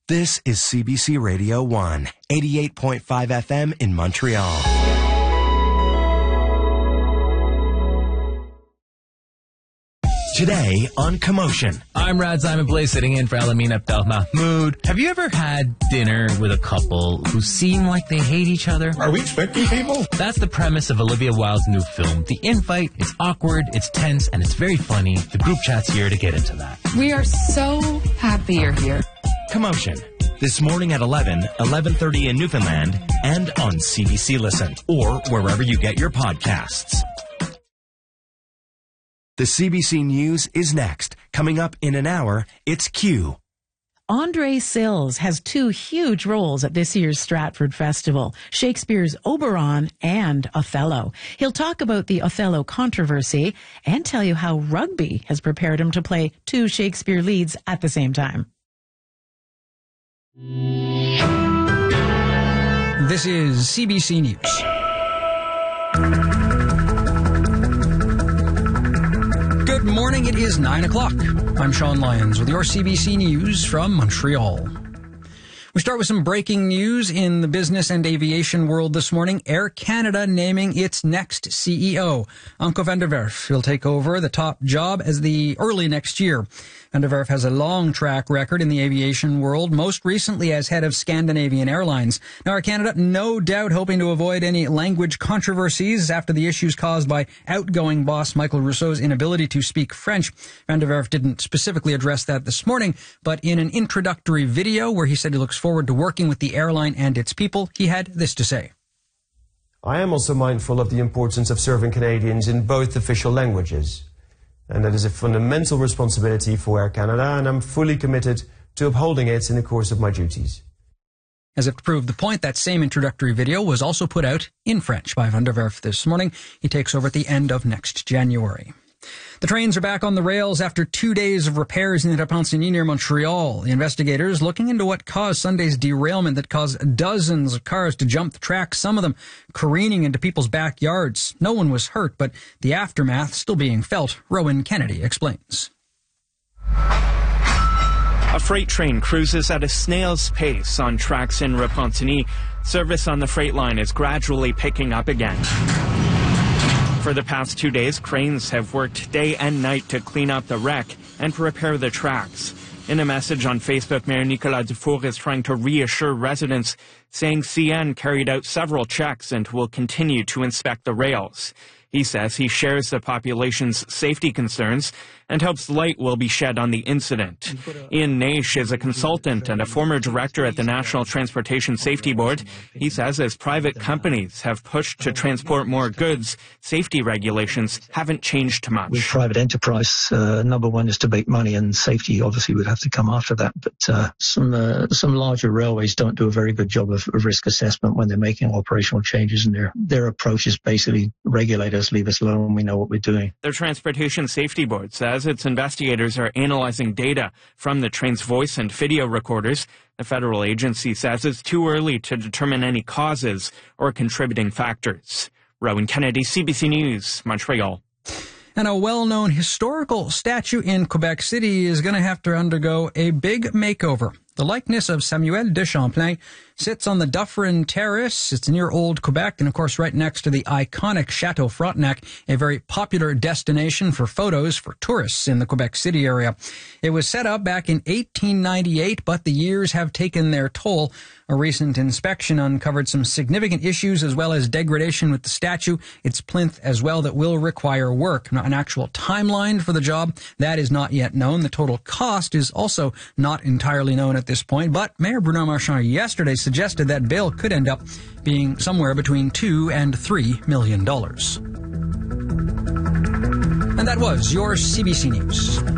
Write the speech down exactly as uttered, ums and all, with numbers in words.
This is C B C Radio one, eighty-eight point five F M in Montreal. Today on Commotion. I'm Rad Simon Blaze, sitting in for Alameen Abdel Mahmoud. Have you ever had dinner with a couple who seem like they hate each other? Are we expecting people? That's the premise of Olivia Wilde's new film. The infight, it's awkward, it's tense, and it's very funny. The group chat's here to get into that. We are so happy you're here. Commotion. This morning at eleven, eleven thirty in Newfoundland, and on C B C Listen, or wherever you get your podcasts. The C B C News is next. Coming up in an hour, it's Q. Andre Sills has two huge roles at this year's Stratford Festival, Shakespeare's Oberon and Othello. He'll talk about the Othello controversy and tell you how rugby has prepared him to play two Shakespeare leads at the same time. This is C B C News. Good morning, it is nine o'clock. I'm Sean Lyons with your C B C News from Montreal. We start with some breaking news in the business and aviation world this morning. Air Canada naming its next C E O. Anko van der Werf will take over the top job as the early next year. Van der Werf has a long track record in the aviation world, most recently as head of Scandinavian Airlines. Now, Air Canada, no doubt hoping to avoid any language controversies after the issues caused by outgoing boss Michael Rousseau's inability to speak French. Van der Werf didn't specifically address that this morning, but in an introductory video where he said he looks forward to working with the airline and its people, he had this to say. I am also mindful of the importance of serving Canadians in both official languages. And that is a fundamental responsibility for Air Canada, and I'm fully committed to upholding it in the course of my duties. As if to prove the point, that same introductory video was also put out in French by Van der Werf this morning. He takes over at the end of next January. The trains are back on the rails after two days of repairs in Repentigny near Montreal. The investigators looking into what caused Sunday's derailment that caused dozens of cars to jump the track, some of them careening into people's backyards. No one was hurt, but the aftermath still being felt. Rowan Kennedy explains. A freight train cruises at a snail's pace on tracks in Repentigny. Service on the freight line is gradually picking up again. For the past two days, cranes have worked day and night to clean up the wreck and repair the tracks. In a message on Facebook, Mayor Nicolas Dufour is trying to reassure residents, saying C N carried out several checks and will continue to inspect the rails. He says he shares the population's safety concerns and hopes light will be shed on the incident. Ian Naish is a consultant and a former director at the National Transportation Safety Board. He says as private companies have pushed to transport more goods, safety regulations haven't changed much. With private enterprise, uh, number one is to make money, and safety obviously would have to come after that. But uh, some uh, some larger railways don't do a very good job of, of risk assessment when they're making operational changes, and their, their approach is basically regulators, leave us alone, we know what we're doing. The Transportation Safety Board says its investigators are analyzing data from the train's voice and video recorders. The federal agency says it's too early to determine any causes or contributing factors. Rowan Kennedy, C B C News, Montreal. And a well-known historical statue in Quebec City is going to have to undergo a big makeover. The likeness of Samuel de Champlain sits on the Dufferin Terrace. It's near Old Quebec and, of course, right next to the iconic Chateau Frontenac, a very popular destination for photos for tourists in the Quebec City area. It was set up back in eighteen ninety-eight, but the years have taken their toll. A recent inspection uncovered some significant issues as well as degradation with the statue, its plinth as well, that will require work. Now, an actual timeline for the job, that is not yet known. The total cost is also not entirely known at this point, but Mayor Bruno Marchand yesterday suggested that bill could end up being somewhere between two and three million dollars. And that was your C B C News.